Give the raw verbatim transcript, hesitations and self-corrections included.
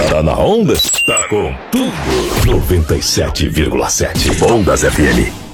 Tá na onda? Tá com tudo. noventa e sete vírgula sete. Ondas F M.